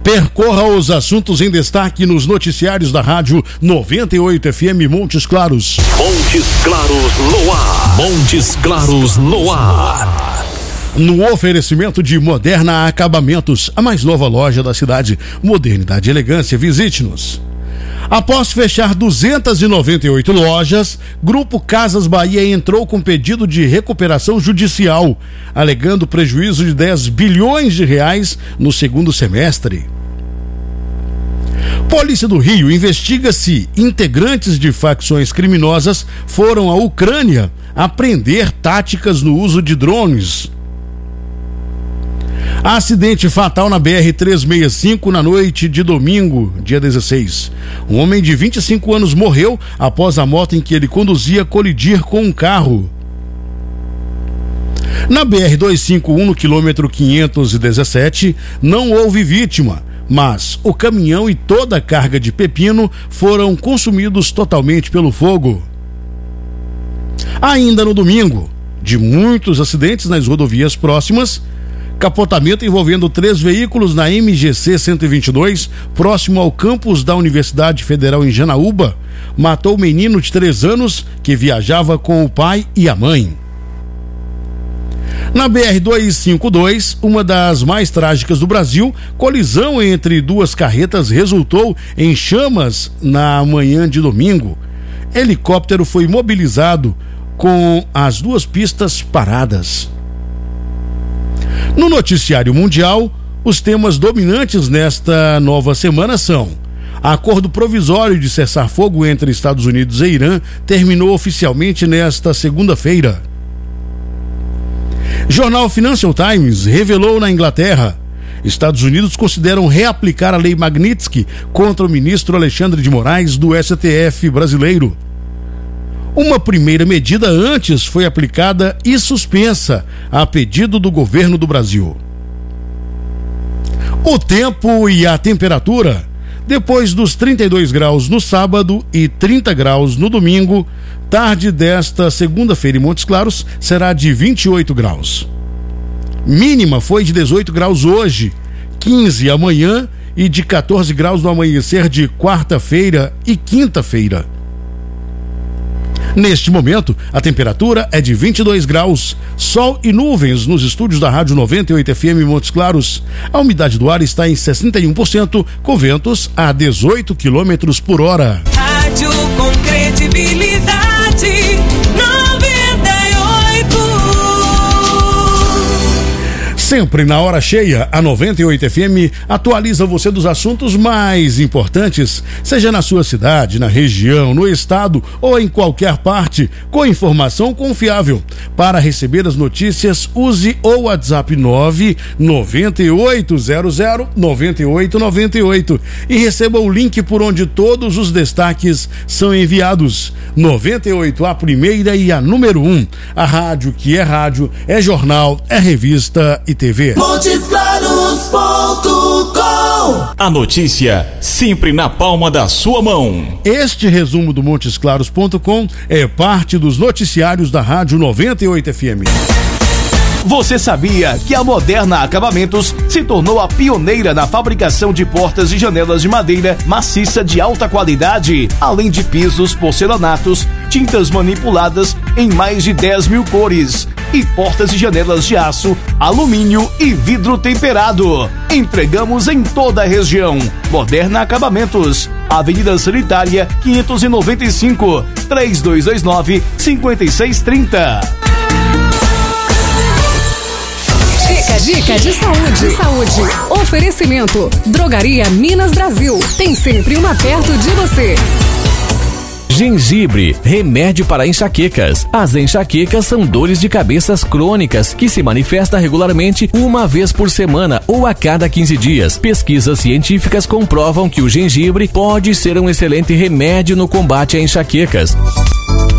Percorra os assuntos em destaque nos noticiários da Rádio 98 FM Montes Claros. Montes Claros no ar. Montes Claros no ar. No oferecimento de Moderna Acabamentos, a mais nova loja da cidade. Modernidade e elegância, visite-nos. Após fechar 298 lojas, Grupo Casas Bahia entrou com pedido de recuperação judicial, alegando prejuízo de 10 bilhões de reais no segundo semestre. Polícia do Rio investiga se integrantes de facções criminosas foram à Ucrânia aprender táticas no uso de drones. Acidente fatal na BR-365 na noite de domingo, dia 16. Um homem de 25 anos morreu após a moto em que ele conduzia colidir com um carro. Na BR-251, no quilômetro 517, não houve vítima, mas o caminhão e toda a carga de pepino foram consumidos totalmente pelo fogo. Ainda no domingo, de muitos acidentes nas rodovias próximas, capotamento envolvendo 3 veículos na MGC 122, próximo ao campus da Universidade Federal em Janaúba, matou o menino de 3 anos que viajava com o pai e a mãe. Na BR-252, uma das mais trágicas do Brasil, colisão entre 2 carretas resultou em chamas na manhã de domingo. Helicóptero foi mobilizado com as 2 pistas paradas. No noticiário mundial, os temas dominantes nesta nova semana são: acordo provisório de cessar-fogo entre Estados Unidos e Irã terminou oficialmente nesta segunda-feira. Jornal Financial Times revelou na Inglaterra: Estados Unidos consideram reaplicar a lei Magnitsky contra o ministro Alexandre de Moraes do STF brasileiro. Uma primeira medida antes foi aplicada e suspensa a pedido do governo do Brasil. O tempo e a temperatura: depois dos 32 graus no sábado e 30 graus no domingo, tarde desta segunda-feira em Montes Claros será de 28 graus. Mínima foi de 18 graus hoje, 15 amanhã e de 14 graus no amanhecer de quarta-feira e quinta-feira. Neste momento, a temperatura é de 22 graus, sol e nuvens nos estúdios da Rádio 98 FM Montes Claros. A umidade do ar está em 61%, com ventos a 18 km por hora. Rádio com credibilidade, 98. Sempre na hora cheia, a 98 FM atualiza você dos assuntos mais importantes, seja na sua cidade, na região, no estado ou em qualquer parte, com informação confiável. Para receber as notícias, use o WhatsApp 998009898 e receba o link por onde todos os destaques são enviados. 98, a primeira e a número 1. A rádio que é rádio, é jornal, é revista e TV. MontesClaros.com. A notícia sempre na palma da sua mão. Este resumo do MontesClaros.com é parte dos noticiários da Rádio 98 FM. Você sabia que a Moderna Acabamentos se tornou a pioneira na fabricação de portas e janelas de madeira maciça de alta qualidade, além de pisos, porcelanatos, tintas manipuladas em mais de 10 mil cores e portas e janelas de aço, alumínio e vidro temperado. Entregamos em toda a região. Moderna Acabamentos, Avenida Sanitária 595, 3229-5630. Dica de saúde. Oferecimento: Drogaria Minas Brasil. Tem sempre uma perto de você. Gengibre, remédio para enxaquecas. As enxaquecas são dores de cabeças crônicas que se manifestam regularmente uma vez por semana ou a cada 15 dias. Pesquisas científicas comprovam que o gengibre pode ser um excelente remédio no combate a enxaquecas.